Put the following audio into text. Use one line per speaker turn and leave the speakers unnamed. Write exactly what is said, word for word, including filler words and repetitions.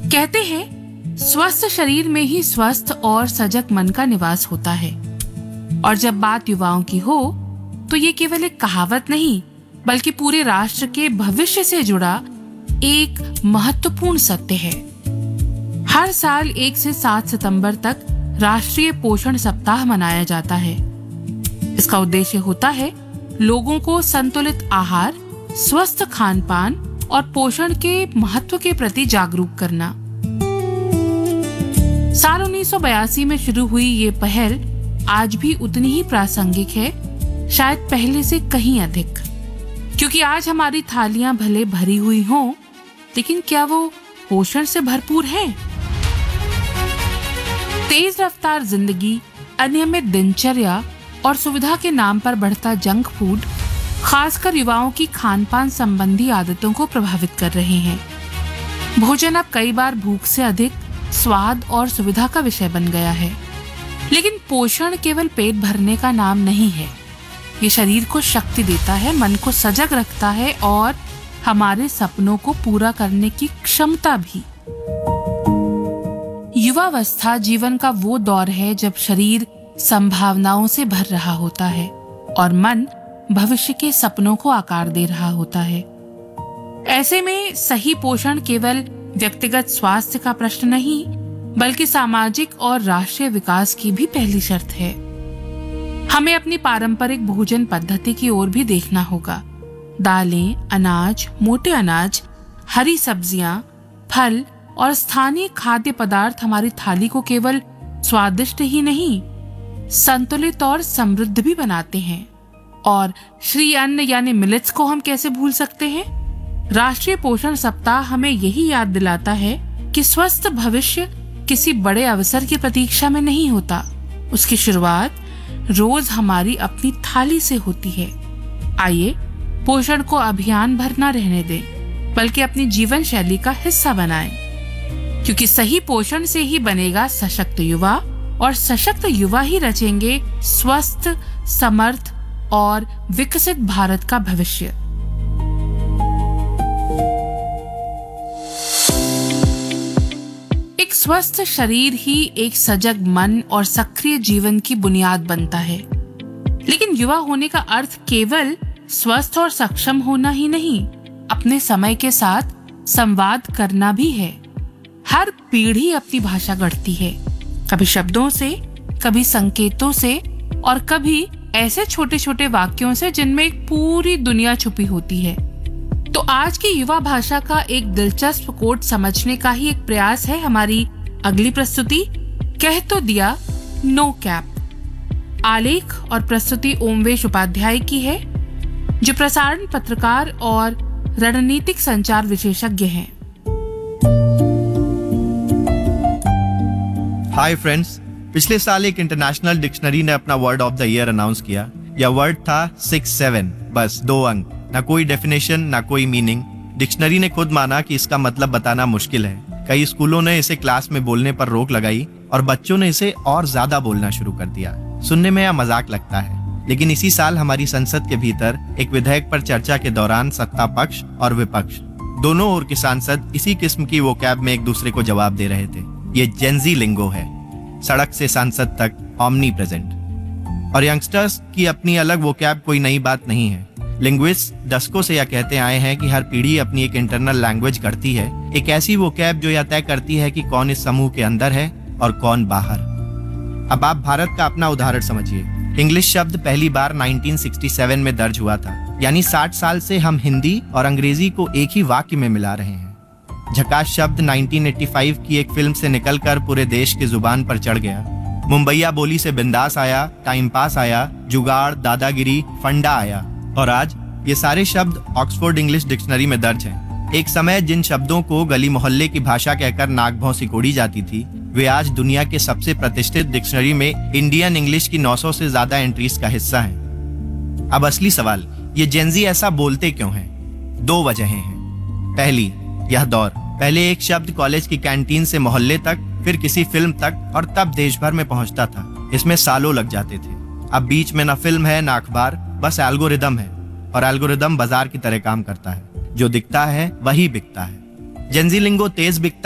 कहते हैं स्वस्थ शरीर में ही स्वस्थ और सजग मन का निवास होता है। और जब बात युवाओं की हो तो ये केवल एक कहावत नहीं बल्कि पूरे राष्ट्र के भविष्य से जुड़ा एक महत्वपूर्ण सत्य है। हर साल एक से सात सितंबर तक राष्ट्रीय पोषण सप्ताह मनाया जाता है। इसका उद्देश्य होता है लोगों को संतुलित आहार, स्वस्थ खान पान और पोषण के महत्व के प्रति जागरूक करना। साल उन्नीस सौ बयासी में शुरू हुई ये पहल आज भी उतनी ही प्रासंगिक है, शायद पहले से कहीं अधिक। क्योंकि आज हमारी थालियां भले भरी हुई हों, लेकिन क्या वो पोषण से भरपूर है? तेज रफ्तार जिंदगी, अनियमित दिनचर्या और सुविधा के नाम पर बढ़ता जंक फूड खासकर युवाओं की खान-पान संबंधी आदतों को प्रभावित कर रहे हैं। भोजन अब कई बार भूख से अधिक स्वाद और सुविधा का विषय बन गया है। लेकिन पोषण केवल पेट भरने का नाम नहीं है। ये शरीर को शक्ति देता है, मन को सजग रखता है और हमारे सपनों को पूरा करने की क्षमता भी। युवावस्था जीवन का वो दौर है जब शरीर संभावनाओं से भर रहा होता है और मन भविष्य के सपनों को आकार दे रहा होता है। ऐसे में सही पोषण केवल व्यक्तिगत स्वास्थ्य का प्रश्न नहीं बल्कि सामाजिक और राष्ट्रीय विकास की भी पहली शर्त है। हमें अपनी पारंपरिक भोजन पद्धति की ओर भी देखना होगा। दालें, अनाज, मोटे अनाज, हरी सब्जियां, फल और स्थानीय खाद्य पदार्थ हमारी थाली को केवल स्वादिष्ट ही नहीं, संतुलित और समृद्ध भी बनाते हैं। और श्री अन्न यानी मिलेट्स को हम कैसे भूल सकते हैं? राष्ट्रीय पोषण सप्ताह हमें यही याद दिलाता है कि स्वस्थ भविष्य किसी बड़े अवसर की प्रतीक्षा में नहीं होता। उसकी शुरुआत रोज हमारी अपनी थाली से होती है। आइए पोषण को अभियान भर न रहने दें बल्कि अपनी जीवन शैली का हिस्सा बनाएं, क्योंकि सही पोषण से ही बनेगा सशक्त युवा और सशक्त युवा ही रचेंगे स्वस्थ, समर्थ और विकसित भारत का भविष्य। एक स्वस्थ शरीर ही एक सजग मन और सक्रिय जीवन की बुनियाद बनता है। लेकिन युवा होने का अर्थ केवल स्वस्थ और सक्षम होना ही नहीं, अपने समय के साथ संवाद करना भी है। हर पीढ़ी अपनी भाषा गढ़ती है, कभी शब्दों से, कभी संकेतों से और कभी ऐसे छोटे छोटे वाक्यों से जिनमें एक पूरी दुनिया छुपी होती है। तो आज की युवा भाषा का एक दिलचस्प कोड समझने का ही एक प्रयास है हमारी अगली प्रस्तुति, कह तो दिया नो कैप। आलेख और प्रस्तुति ओमवेश उपाध्याय की है, जो प्रसारण पत्रकार और रणनीतिक संचार विशेषज्ञ हैं।
हाय फ्रेंड्स, पिछले साल एक इंटरनेशनल डिक्शनरी ने अपना word of the year announce किया। यह वर्ड था सिक्स सेवन, बस दो अंक, ना कोई डेफिनेशन ना कोई मीनिंग। डिक्शनरी ने खुद माना कि इसका मतलब बताना मुश्किल है। कई स्कूलों ने इसे क्लास में बोलने पर रोक लगाई और बच्चों ने इसे और ज्यादा बोलना शुरू कर दिया। सुनने में यह मजाक लगता है, लेकिन इसी साल हमारी संसद के भीतर एक विधेयक पर चर्चा के दौरान सत्ता पक्ष और विपक्ष दोनों ओर के सांसद इसी किस्म की वोकैब में एक दूसरे को जवाब दे रहे थे। ये जेनजी लिंगो है, सड़क से सांसद तक ऑमनी प्रेजेंट। और यंगस्टर्स की अपनी अलग वोकैब कोई नई बात नहीं है। लिंग्विस्ट दशकों से यह कहते आए हैं कि हर पीढ़ी अपनी एक इंटरनल लैंग्वेज गढ़ती है, एक ऐसी वोकैब जो यह तय करती है कि कौन इस समूह के अंदर है और कौन बाहर। अब आप भारत का अपना उदाहरण समझिए। इंग्लिश शब्द पहली बार उन्नीस सौ सड़सठ में दर्ज हुआ था, यानी साठ साल से हम हिंदी और अंग्रेजी को एक ही वाक्य में मिला रहे हैं। झकास शब्द उन्नीस सौ पचासी की एक फिल्म से निकलकर पूरे देश की जुबान पर चढ़ गया। मुंबईया बोली से बिंदास आया, टाइम पास आया, जुगाड़, दादागिरी, फंडा आया और आज ये सारे शब्द ऑक्सफोर्ड इंग्लिश डिक्शनरी में दर्ज हैं। एक समय जिन शब्दों को गली मोहल्ले की भाषा कहकर नाक भौं सिकोड़ी जाती थी, वे आज दुनिया के सबसे प्रतिष्ठित डिक्शनरी में इंडियन इंग्लिश की नौ सौ से ज्यादा एंट्रीज का हिस्सा हैं। अब असली सवाल, ये जेनजी ऐसा बोलते क्यों हैं? दो वजहें हैं। पहली, यह दौर, पहले एक शब्द कॉलेज की कैंटीन से मोहल्ले तक, फिर किसी फिल्म तक और तब देश भर में पहुंचता था। इसमें सालों लग जाते थे। अब बीच में न फिल्म है न अखबार, बस एल्गोरिदम है और एल्गोरिदम बाजार की तरह काम करता है। जो दिखता है वही बिकता है। जेनजी लिंगो तेज बिकता